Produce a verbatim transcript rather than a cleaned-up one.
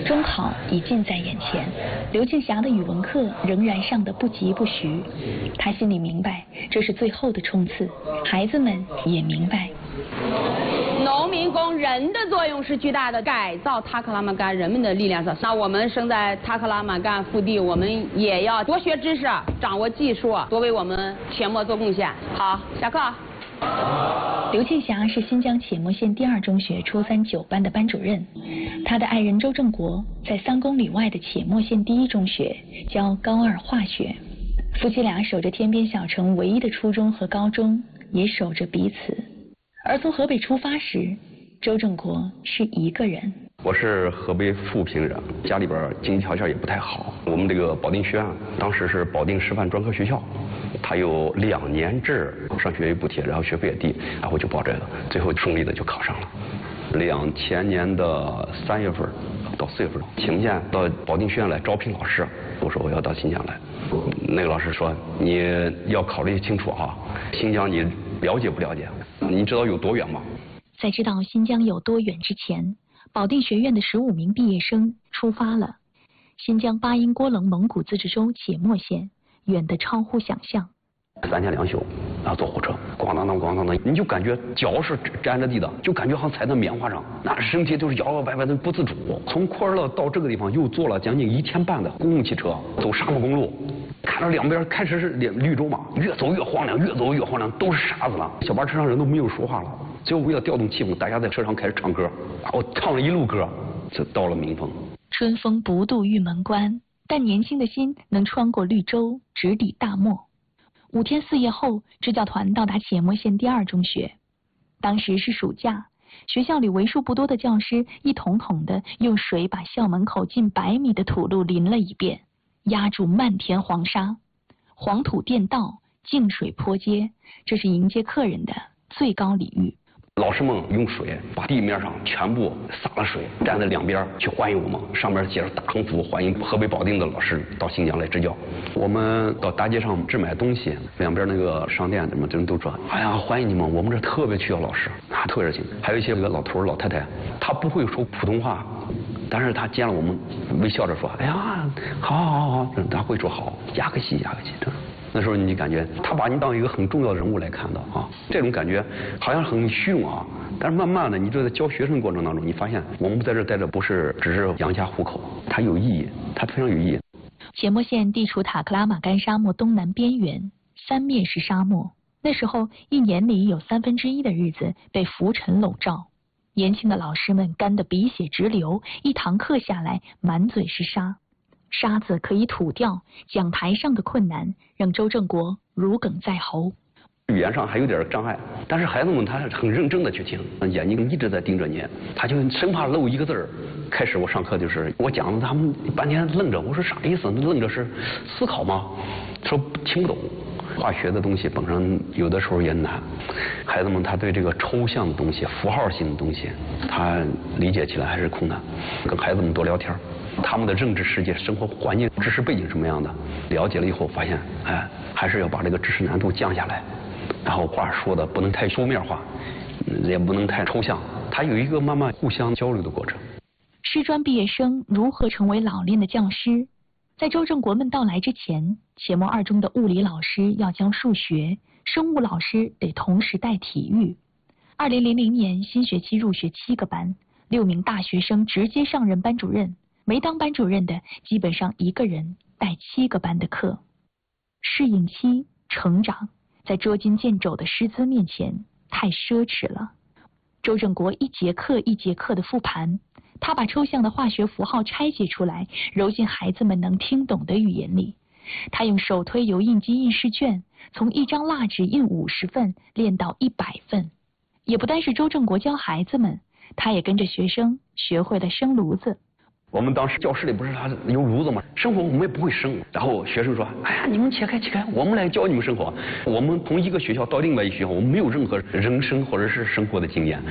中考已近在眼前，刘庆霞的语文课仍然上得不疾不徐。他心里明白，这是最后的冲刺，孩子们也明白。 农民工人的作用是巨大的，改造塔克拉玛干人们的力量是。那我们生在塔克拉玛干腹地，我们也要多学知识，掌握技术，多为我们阡陌做贡献。好，下课。 刘庆霞是新疆且末县第二中学初三九班的班主任，他的爱人周正国在三公里外的且末县第一中学教高二化学。夫妻俩守着天边小城唯一的初中和高中，也守着彼此。而从河北出发时，周正国是一个人。 我是河北富平人，家里边经济条件也不太好。我们这个保定学院当时是保定师范专科学校，它有两年制上学补贴，然后学费也低，然后就报这个，最后顺利的就考上了。两千年的三月份到四月份，请假到保定学院来招聘老师，我说我要到新疆来，那个老师说你要考虑清楚哈，新疆你了解不了解？你知道有多远吗？ 在知道新疆有多远之前，保定学院的十五名毕业生出发了。新疆巴音郭楞蒙古自治州且末县，远得超乎想象。 三天两宿，然后坐火车，咣当当咣当当，你就感觉脚是沾着地的，就感觉好像踩在棉花上，那身体都是摇摇摆摆的不自主。从库尔勒到这个地方又坐了将近一天半的公共汽车，走沙漠公路，看到两边开始是绿洲嘛，越走越荒凉，越走越荒凉，都是沙子了。小巴车上人都没有说话了，最后为了调动气氛，大家在车上开始唱歌，我唱了一路歌，就到了民丰。 春风不度玉门关，但年轻的心能穿过绿洲，直抵大漠。五天四夜后，支教团到达且末县第二中学。当时是暑假，学校里为数不多的教师一桶桶的用水把校门口近百米的土路淋了一遍，压住漫田黄沙。黄土垫道，净水坡街，这是迎接客人的最高礼遇。 老师们用水把地面上全部洒了水，站在两边去欢迎我们，上面写着大横幅，欢迎河北保定的老师到新疆来支教。我们到大街上置买东西，两边那个商店什么人都说，哎呀，欢迎你们，我们这特别需要老师，啊，特别热情。还有一些个老头老太太，他不会说普通话，但是他见了我们，微笑着说，哎呀，好好好好，他会说好，压个西压个西的。那时候你感觉他把你当一个很重要的人物来看到啊，这种感觉好像很虚荣啊，但是慢慢的，你就在教学生过程当中，你发现我们在这待着不是只是养家糊口，它有意义，它非常有意义。 且末县地处塔克拉玛干沙漠东南边缘，三面是沙漠。那时候一年里有三分之一的日子被浮尘笼罩，年轻的老师们干得鼻血直流，一堂课下来满嘴是沙。沙子可以吐掉，讲台上的困难让周正国如鲠在喉。 语言上还有点障碍，但是孩子们他很认真的去听，眼睛一直在盯着你，他就生怕漏一个字儿。开始我上课就是我讲，他们半天愣着，我说啥意思？愣着是思考吗？说听不懂。化学的东西本身有的时候也难，孩子们他对这个抽象的东西、符号性的东西，他理解起来还是困难。跟孩子们多聊天，他们的认知世界、生活环境、知识背景什么样的，了解了以后发现，哎，还是要把这个知识难度降下来，然后话说的不能太书面化，也不能太抽象，它有一个慢慢互相交流的过程。 师专毕业生如何成为老练的教师？在周正国们到来之前，且末二中的物理老师要教数学，生物老师得同时带体育。二零零零年新学期入学七个班，六名大学生直接上任班主任，没当班主任的基本上一个人带七个班的课。适应期、成长，在捉襟见肘的师资面前太奢侈了。周正国一节课一节课的复盘，他把抽象的化学符号拆解出来，揉进孩子们能听懂的语言里。他用手推油印机印试卷，从一张蜡纸印五十份练到一百份。也不单是周正国教孩子们，他也跟着学生学会了生炉子。 我们当时教室里不是他有炉子吗？生火我们也不会生，然后学生说，哎呀，你们切开切开，我们来教你们生火。我们从一个学校到另外一个学校，我们没有任何人生或者是生活的经验，